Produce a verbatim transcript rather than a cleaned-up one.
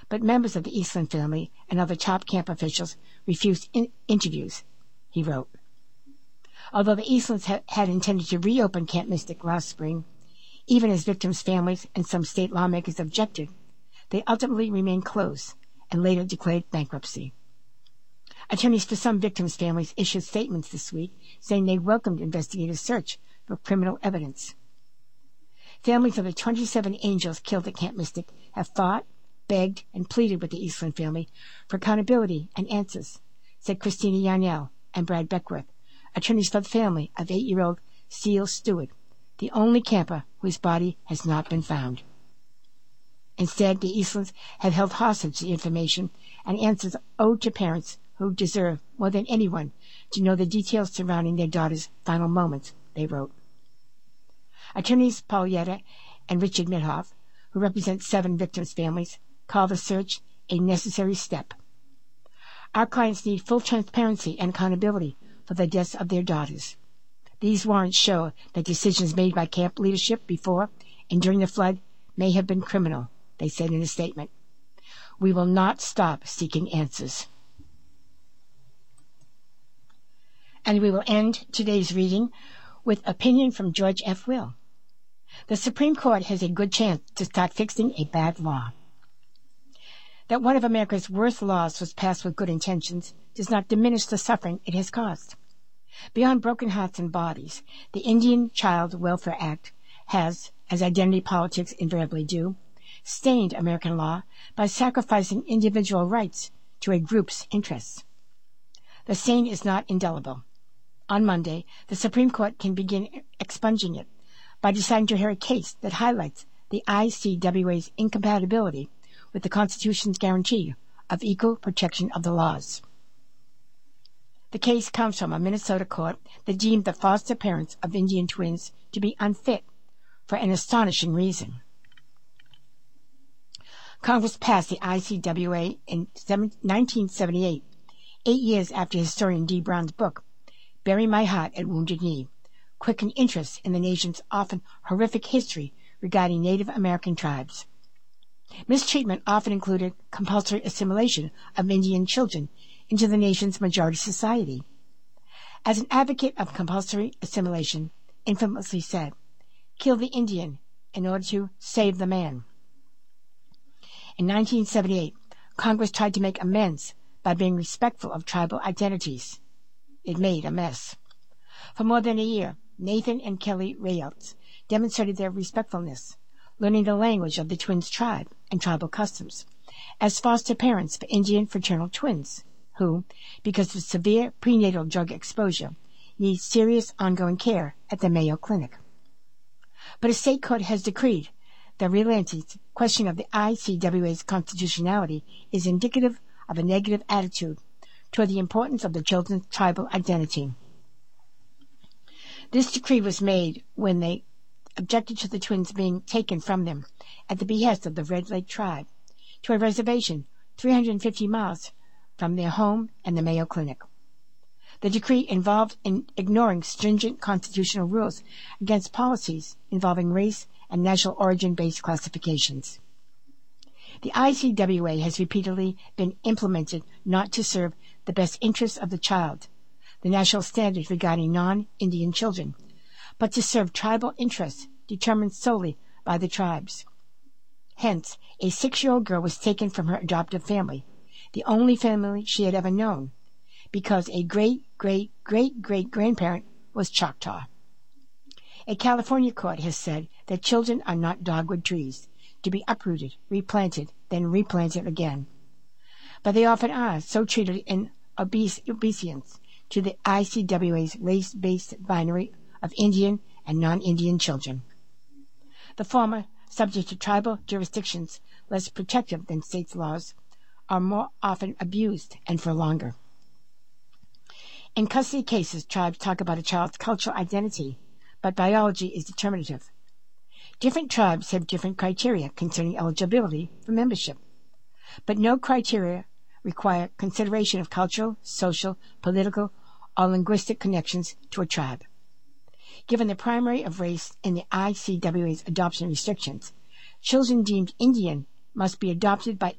but members of the Eastland family and other top camp officials refused in- interviews, he wrote. Although the Eastlands ha- had intended to reopen Camp Mystic last spring, even as victims' families and some state lawmakers objected, they ultimately remained closed and later declared bankruptcy. Attorneys for some victims' families issued statements this week saying they welcomed investigators' search for criminal evidence. Families of the twenty-seven angels killed at Camp Mystic have fought, begged, and pleaded with the Eastland family for accountability and answers, said Christina Yarnell and Brad Beckworth, attorneys for the family of eight-year-old Steele Stewart, the only camper whose body has not been found. Instead, the Eastlands have held hostage the information and answers owed to parents who deserve, more than anyone, to know the details surrounding their daughter's final moments, they wrote. Attorneys Paul Yetta and Richard Mithoff, who represent seven victims' families, call the search a necessary step. Our clients need full transparency and accountability for the deaths of their daughters. These warrants show that decisions made by camp leadership before and during the flood may have been criminal, they said in a statement. We will not stop seeking answers. And we will end today's reading with opinion from George F. Will. The Supreme Court has a good chance to start fixing a bad law. That one of America's worst laws was passed with good intentions does not diminish the suffering it has caused. Beyond broken hearts and bodies, the Indian Child Welfare Act has, as identity politics invariably do, stained American law by sacrificing individual rights to a group's interests. The stain is not indelible. On Monday, the Supreme Court can begin expunging it by deciding to hear a case that highlights the I C W A's incompatibility with the Constitution's guarantee of equal protection of the laws. The case comes from a Minnesota court that deemed the foster parents of Indian twins to be unfit for an astonishing reason. Congress passed the I C W A in nineteen seventy-eight, eight years after historian Dee Brown's book, Bury My Heart at Wounded Knee, quickened interest in the nation's often horrific history regarding Native American tribes. Mistreatment often included compulsory assimilation of Indian children into the nation's majority society. As an advocate of compulsory assimilation infamously said, kill the Indian in order to save the man. In nineteen seventy-eight, Congress tried to make amends by being respectful of tribal identities. It made a mess. For more than a year, Nathan and Kelly Rayelts demonstrated their respectfulness, learning the language of the twins' tribe and tribal customs, as foster parents for Indian fraternal twins, who, because of severe prenatal drug exposure, need serious ongoing care at the Mayo Clinic. But a state court has decreed that Relance's question of the I C W A's constitutionality is indicative of a negative attitude toward the importance of the children's tribal identity. This decree was made when they objected to the twins being taken from them at the behest of the Red Lake tribe to a reservation three hundred fifty miles from their home and the Mayo Clinic. The decree involved in ignoring stringent constitutional rules against policies involving race and national origin-based classifications. The I C W A has repeatedly been implemented not to serve the best interests of the child, the national standards regarding non-Indian children, but to serve tribal interests determined solely by the tribes. Hence, a six-year-old girl was taken from her adoptive family, the only family she had ever known, because a great-great-great-great-grandparent was Choctaw. A California court has said that children are not dogwood trees, to be uprooted, replanted, then replanted again. But they often are so treated in obese obeisance to the I C W A's race-based binary of Indian and non-Indian children. The former, subject to tribal jurisdictions less protective than states' laws, are more often abused and for longer. In custody cases, tribes talk about a child's cultural identity, but biology is determinative. Different tribes have different criteria concerning eligibility for membership, but no criteria require consideration of cultural, social, political, or linguistic connections to a tribe. Given the primary of race in the I C W A's adoption restrictions, children deemed Indian must be adopted by